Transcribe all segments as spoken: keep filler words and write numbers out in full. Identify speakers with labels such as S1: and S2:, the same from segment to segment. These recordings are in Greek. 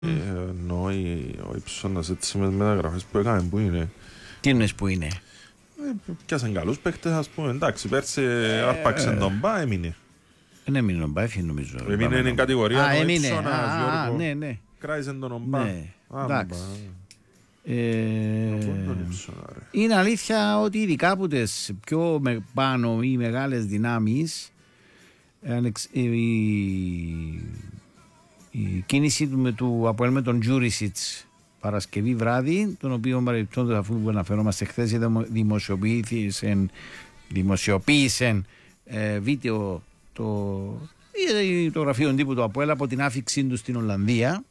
S1: Ενώ ο Υψώνας έτσι με μεταγραφές που έκαμε που είναι.
S2: Τι εννοείς που είναι?
S1: Πιάσαν καλούς παίκτες, ας πούμε. Εντάξει, πέρσι άρπαξε τον Μπα, έμεινε.
S2: Δεν έμεινε ο Μπα, έφυγε νομίζω.
S1: Έμεινε είναι η κατηγορία
S2: του
S1: Υψώνας, Γιώργο.
S2: Ναι, ναι.
S1: Κράτησε τον Μπα.
S2: Εντάξει. Είναι αλήθεια ότι ειδικά από τις πιο πάνω ή μεγάλες δυνάμεις η κίνηση του, με του Αποέλ με τον Τζούρισιτς Παρασκευή βράδυ, τον οποίο παρελθόντως αφού που αναφερόμαστε χθες δημοσιοποίησαν, δημοσιοποίησαν ε, βίντεο το, το γραφείο τύπου του Αποέλ από την άφηξή του στην Ολλανδία.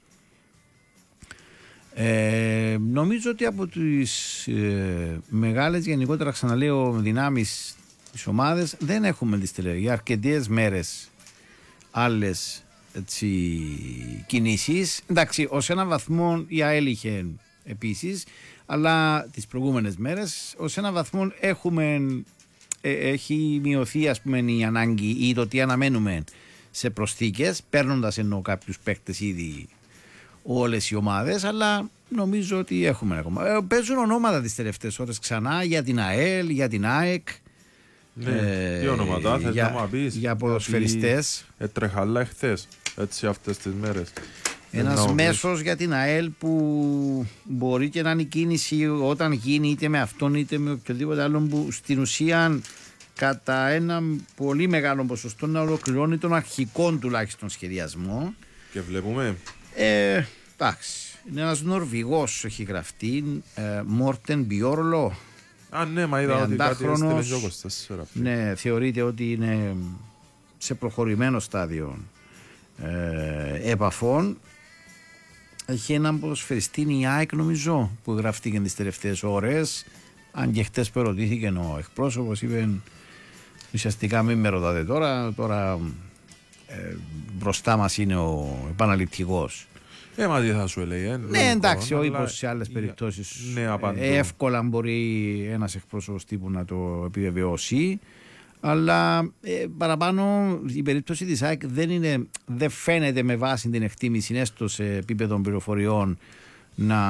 S2: Ε, νομίζω ότι από τις ε, μεγάλες γενικότερα ξαναλέω δυνάμεις τις ομάδες δεν έχουμε τις τελευταίες αρκετές μέρες άλλες έτσι, κινήσεις. Εντάξει, ως έναν βαθμό η ΑΕΛ είχε επίσης, αλλά τις προηγούμενες μέρες ως έναν βαθμό έχουμε ε, έχει μειωθεί ας πούμε η ανάγκη ή το τι αναμένουμε σε προσθήκες, παίρνοντας εννοώ κάποιους παίκτες ήδη όλες οι ομάδες, αλλά νομίζω ότι έχουμε ακόμα. Ε, παίζουν ονόματα τις τελευταίες ώρες ξανά για την ΑΕΛ, για την ΑΕΚ.
S1: Ναι, ε, τι ονόματα θες
S2: για,
S1: να μου πεις?
S2: Για ποδοσφαιριστές.
S1: Έτρεχα εχθές, έτσι αυτές τις μέρες.
S2: Ένας μέσος για την ΑΕΛ που μπορεί και να είναι η κίνηση όταν γίνει είτε με αυτόν είτε με οποιοδήποτε άλλον που στην ουσία κατά ένα πολύ μεγάλο ποσοστό να ολοκληρώνει τον αρχικό τουλάχιστον σχεδιασμό.
S1: Και βλέπουμε.
S2: Ε, εντάξει. Είναι ένας Νορβηγός έχει γραφτεί, ε, Μόρτεν Μπιόρλο.
S1: Α, ναι, μα είδα ότι κάτι έστειλε είκοσι τέσσερα.
S2: Ναι, θεωρείται ότι είναι σε προχωρημένο στάδιο ε, επαφών. Έχει έναν ποδοσφαιριστή η ΑΕΚ νομίζω που γραφτήκε τις τελευταίες ώρες. Αν και χτες που ερωτήθηκε ο εκπρόσωπος είπε ουσιαστικά μην με ρωτάτε τώρα, τώρα ε, μπροστά μας είναι ο επαναληπτικός.
S1: Ε, μα τι θα σου λέει, ε,
S2: ναι, εντάξει, όχι πως σε άλλες περιπτώσεις
S1: ναι,
S2: ε, εύκολα μπορεί ένας εκπρόσωπος τύπου να το επιβεβαιώσει, αλλά ε, παραπάνω η περίπτωση της ΑΕΚ δεν, είναι, δεν φαίνεται με βάση την εκτίμηση έστω σε επίπεδο πληροφοριών να,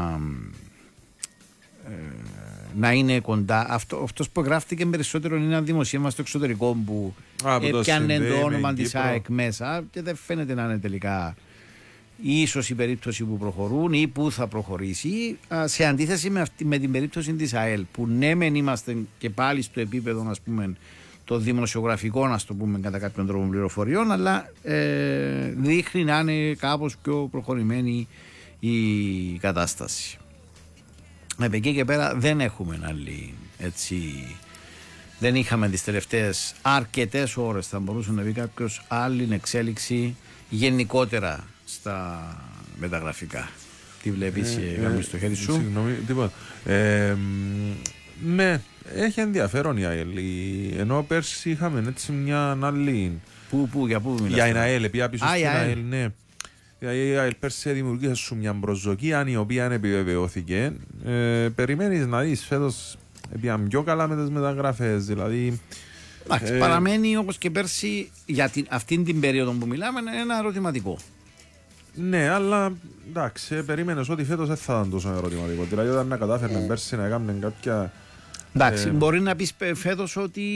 S2: ε, να είναι κοντά. Αυτό, αυτός που γράφτηκε περισσότερο είναι ένα δημοσίευμα στο εξωτερικό που έπιανε το όνομα της ΑΕΚ μέσα και δεν φαίνεται να είναι τελικά ίσως η περίπτωση που προχωρούν ή που θα προχωρήσει, σε αντίθεση με, αυτή, με την περίπτωση της ΑΕΛ που ναι μεν είμαστε και πάλι στο επίπεδο ας πούμε το δημοσιογραφικό να το πούμε κατά κάποιον τρόπο πληροφοριών, αλλά ε, δείχνει να είναι κάπως πιο προχωρημένη η κατάσταση. Από εκεί και πέρα δεν έχουμε άλλη έτσι, δεν είχαμε τις τελευταίες αρκετές ώρες θα μπορούσε να πει κάποιος άλλη εξέλιξη γενικότερα στα μεταγραφικά. Τι βλέπεις, ε, ε, ε, στο χέρι σου?
S1: Συγγνώμη, τίποτα. Ε, ναι, έχει ενδιαφέρον η ΑΕΛ. Ενώ πέρσι είχαμε έτσι μια άλλη.
S2: Πού, πού, για πού μιλάς?
S1: Για την ΑΕΛ, πια πίσω στην ΑΕΛ, ναι. Η ΑΕΛ πέρσι δημιουργήσε σου μια προσδοκία η οποία επιβεβαιώθηκε. Ε, περιμένεις να δεις φέτος πήγαν πιο καλά με τις μεταγραφές, δηλαδή.
S2: Εντάξει, ε, παραμένει όπως και πέρσι για την, αυτήν την περίοδο που μιλάμε ένα ερωτηματικό.
S1: Ναι, αλλά εντάξει, περίμενες ότι φέτος δεν θα ήταν τόσο ερωτηματικό. Δηλαδή, όταν να κατάφερνε mm. πέρσι να έκαναν κάποια.
S2: Εντάξει, ε... μπορεί να πεις φέτος ότι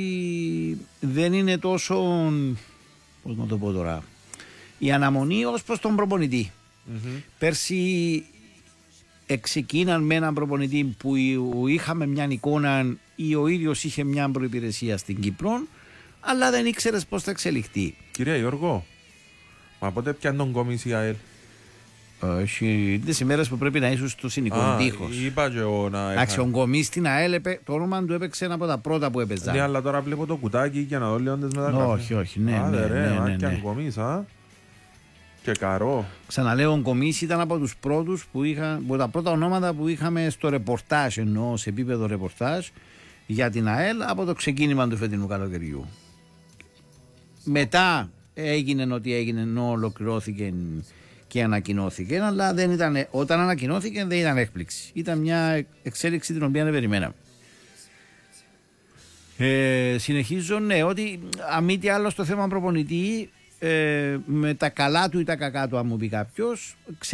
S2: δεν είναι τόσο. Πώς να το πω τώρα. Η αναμονή ως προς τον προπονητή. Mm-hmm. Πέρσι εξεκίναν με έναν προπονητή που είχαμε μια εικόνα ή ο ίδιος είχε μια προϋπηρεσία στην Κύπρο, αλλά δεν ήξερες πώς θα εξελιχθεί.
S1: Κυρία Γιώργο. Μα πότε πιάνει τον κομίς η ΑΕΛ?
S2: Όχι, τις ημέρες που πρέπει να ήσουν στο συνοικό τείχος.
S1: Είπα και εγώ να
S2: εντάξει, ο κομίς στην ΑΕΛ, το όνομα του έπαιξε ένα από τα πρώτα που έπαιζα.
S1: Ναι, αλλά τώρα βλέπω το κουτάκι για να δω λίγο τις μεταγραφές.
S2: Όχι, όχι, ναι,
S1: α,
S2: ναι,
S1: ρε,
S2: ναι, ναι, ναι,
S1: ναι. Κομίς, α. Και καρό.
S2: Ξαναλέω, ο κομίς ήταν από τους πρώτους που είχα, από τα πρώτα ονόματα που είχαμε στο ρεπορτάζ, εννοώ σε επίπεδο ρεπορτάζ για την ΑΕΛ από το ξεκίνημα του φετινού καλοκαιριού. Μετά έγινε ό,τι έγινε ενώ ολοκληρώθηκε και ανακοινώθηκε, αλλά δεν ήταν, όταν ανακοινώθηκε δεν ήταν έκπληξη. Ήταν μια εξέλιξη την οποία δεν περιμέναμε. Ε, συνεχίζω, ναι, ότι αν μη τι άλλο στο θέμα προπονητή ε, με τα καλά του ή τα κακά του, αν μου πει κάποιος,